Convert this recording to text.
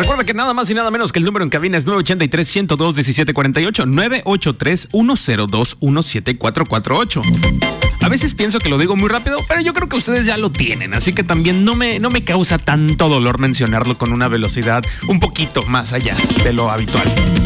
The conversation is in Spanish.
Recuerda que nada más y nada menos que el número en cabina es 983-102-1748, 983-102-17448. A veces pienso que lo digo muy rápido, pero yo creo que ustedes ya lo tienen, así que también no me causa tanto dolor mencionarlo con una velocidad un poquito más allá de lo habitual.